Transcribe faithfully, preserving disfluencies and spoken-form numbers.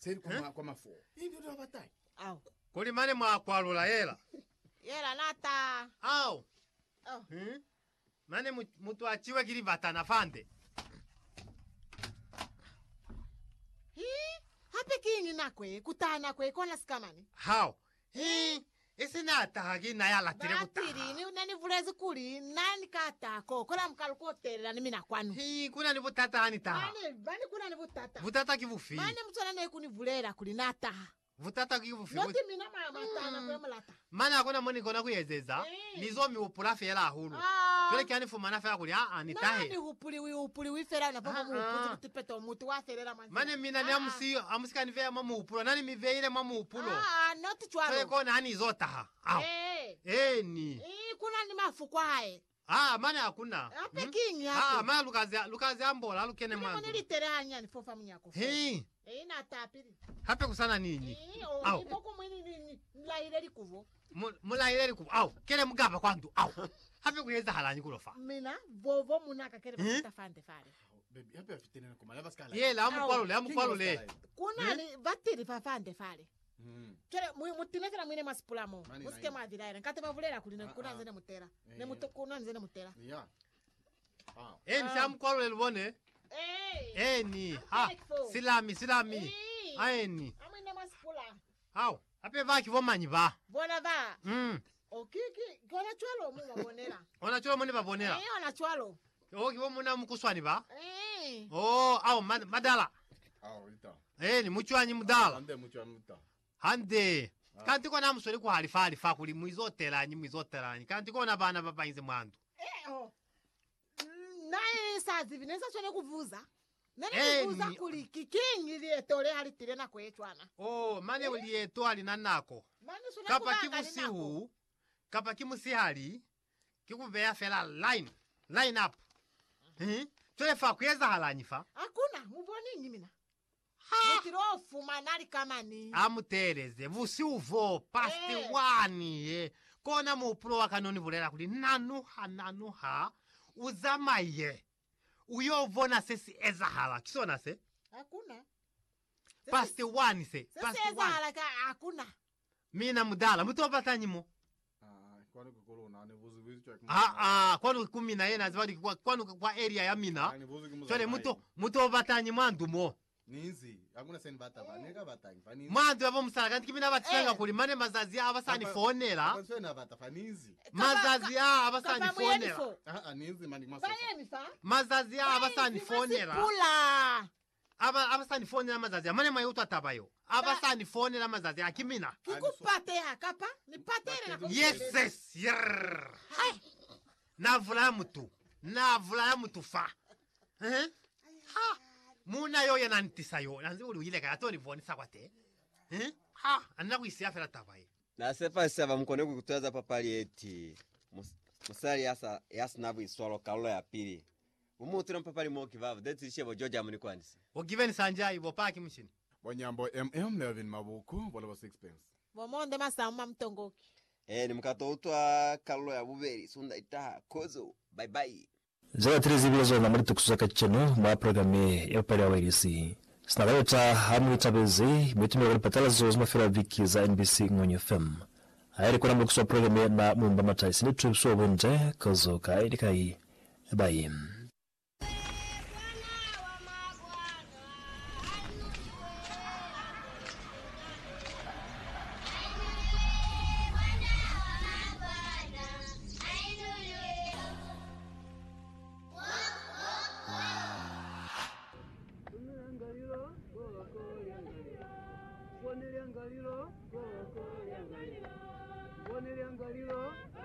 Seri kwa kwa mafuo. Hii ndio wabatai. Au. Kuli mane mwa kwalula yela. Yela nata. Au. Oh. Hmm? Mane mutu achiwe kili batana fande. Hii, hape kingi nakwe, kutana kwe, kona sikamani. How? Hii, isi nata hagi na yala tire kutaha. Batiri, ni nani vulezi kuli, nani kata ko, kona mkaluko tere, ni mina kwanu. Hii, kuna ni butata hani taha. Bani, bani kuna ni butata. Butata kivufi. Bani mtwana ne kuni vulera kuli nata. Butata kivufi. Noti mina mama matana kwe mulata. Mana akona moni kona kuyezeza. Nizo mi upula fela hulu. Kile kiani fumana fela kuli, aa, ni tahe. Nani hupuli wi upuli wi fela na papa muhupuzi kutipeto mutu wa ferera manzi. Mane mina ni amusi, amusika ni vea mamu upulo. Nani mi veile mamu upulo. Ah, noti chwalo. Kile kona hani izota ha. Au. Eh. Eh ni. Eh, kuna ni mafukwa hae. Ah, mane hakuna. Ape kingi hape. Ah, mana lukazi, lukazi ambola, lukene mwandu. Mwane litere hanya ni fofa mnyako. Hii. Eh, na tapiri. Hape kusana nini? Eh, o, iboko mwini ni mlaile likuvo. Mulaile likuvo. Au, kele mugaba kwandu. Au. Hape kuyeza halanyi kulofa. Mina, vovo munaka kele bakita fande fare. Baby, hape afitene na kumala baskala. Ye, la amu kwalule, amu kwalule. Kuna ni batiri fa fande fare. Kere mutine kera mwine masipula mo. Musike madira ere. Nkate bavulera kuli na kuna nzene mutera. Ne muto kuna nzene mutera. Yeah. Ah. Eh, ni amu kwalule lubone. Eh. Eh ni. Ha. Silami, silami. Ah, ni. Amwine masipula. Au. Hape vaki vomanyi ba. Bona ba. Mm. Okiki, kona chwalo mu babonera. Ona chwalo mwene babonera. Eh, ona chwalo. Oki wo muna mukuswani ba. Eh. Oh, au madala. Au, ita. Eh, ni muchwanyi mudala. Ande muchwanyi muta. Hande. Kanti kona musoli ku halifa halifa kuli mwizotelanyi mwizotelanyi. Kanti kona bana babainze mwandu. Eh, oh. Nae sazi vinesa chone kuvuza. Nene Eh, kuvuza ni- kuli kikingi lietole halitire na kwechwana. Oh, mane ulieto alinanako. Mani suna Kapa kubanga kimusi ninako. hu, kapa kimusi hali, kikuvea fela line, line up. Hmm? Chole fa kuyeza halanyi fa. Hakuna, muboni nyimina. Mutiro fuma nali kama ni. Amutereze, vusi uvo, pasti Eh. wani, eh. Kona mupuro wakanoni vulera kuli, nanuha, nanuha, uzamaye. Uyovona sesi eza hala, kisona se? Hakuna. Pasti wani se, Sasa pasti eza wani. halaka hakuna. Mina mudala, mutopa nyimo. Ah, kwani kukolo na ne vuzu vuzu chwa. Ah ah, kwanu kumi na yena zibadi kwa kwanu kwa area ya mina. Ni vuzu kimuza. Chole muto muto batanyi mwandu mo. Ninzi, hakuna sen bata ba. Neka batanyi fanizi. Mwandu abo musala kandi kimina batisanga Eh. kuli mane mazazi abasani Apa- fonera. Kwa sena bata fanizi. Mazazi abasani Kapa fonera. mwenifo. Ah, ah, ninzi mani maso. Faye mifa. Mazazi abasani fonera. Pula. Aba abasani fonera mazazi mane mayuto atabayo. Abasani fonera mazazi akimina. Kikupate hakapa. Nipatere na kumupate. Yes yes. Yer. Navula mutu. Navula mutu fa. Eh? Ha. Muna yo ya nantisa yo. Nanzi uli uyile kaya toni voni sakwate. Eh? Ha. Anna kuisia fela tabaye. Na sepa saba mkone kukutaza papali eti. Mus- Musali yasa yasa nabu iswalo kaulo ya pili. Umu utura mpapali moki vavu. Deti ishebo Georgia muni kwanisi. Ogiveni sanjai bopaki mshini. Wanyambo M M Melvin Mabuku, wala wa sixpence. Bomonde masama mtongoki. Eh, ni mkato utwa kaulo ya buberi. Sunda itaha. Kozo. Bye bye. Zega trizi bilozo na marito kusaka chenu mwa programe ya pale wa irisi. Sinagayota hamu itabezi mwitumia wali patala zozo mafira viki za N B C Ngoni F M. Hayari kuna mwikuswa programe na mumba matai sinitu suwa wende kozo kaidi kai. Bye. Bonele angalilo, bonele angalilo, bonele angalilo.